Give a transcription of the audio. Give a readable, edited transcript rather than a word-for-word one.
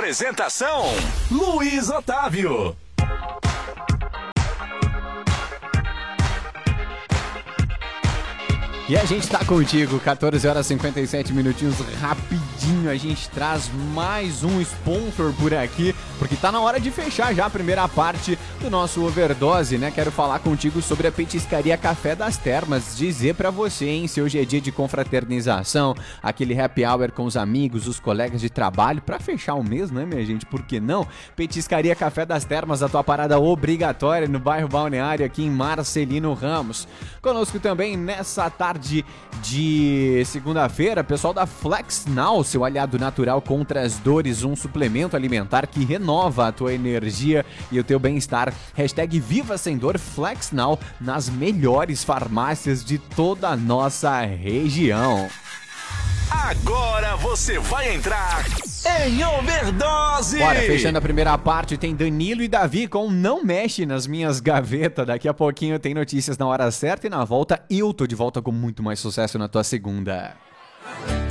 Apresentação: Luiz Otávio. E a gente tá contigo, 14 horas e 57 minutinhos, rapidinho a gente traz mais um sponsor por aqui, porque tá na hora de fechar já a primeira parte do nosso Overdose, né? Quero falar contigo sobre a petiscaria Café das Termas, dizer pra você, hein, se hoje é dia de confraternização, aquele happy hour com os amigos, os colegas de trabalho, pra fechar o mês, né, minha gente? Por que não? Petiscaria Café das Termas, a tua parada obrigatória no bairro Balneário, aqui em Marcelino Ramos. Conosco também nessa tarde de segunda-feira, pessoal da Flex Now, seu aliado natural contra as dores, um suplemento alimentar que renova a tua energia e o teu bem-estar. Hashtag Viva Sem Dor Flex Now nas melhores farmácias de toda a nossa região. Agora você vai entrar em Overdose! Bora, fechando a primeira parte, tem Danilo e Davi com Não Mexe nas Minhas Gavetas. Daqui a pouquinho tem notícias na hora certa e na volta eu tô de volta com muito mais sucesso na tua segunda.